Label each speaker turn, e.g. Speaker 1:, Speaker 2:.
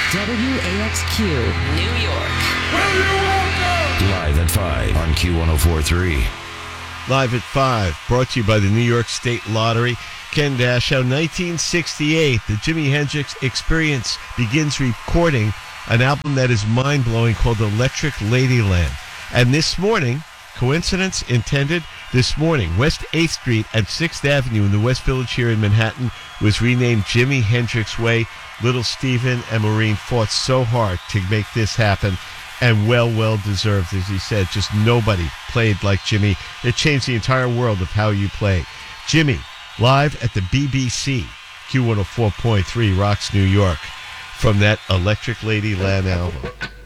Speaker 1: WAXQ, New York.
Speaker 2: Live at 5 on Q104.3.
Speaker 3: Live at 5, brought to you by the New York State Lottery. Ken Dashow, 1968, the Jimi Hendrix Experience begins recording an album that is mind-blowing called Electric Ladyland. And this morning, coincidence intended, this morning, West 8th Street and 6th Avenue in the West Village here in Manhattan was renamed Jimi Hendrix Way. Little Steven and Maureen fought so hard to make this happen, and well deserved, as he said. Just nobody played like Jimi. It changed the entire world of how you play. Jimi, live at the BBC, Q104.3 Rocks New York, from that Electric Ladyland album.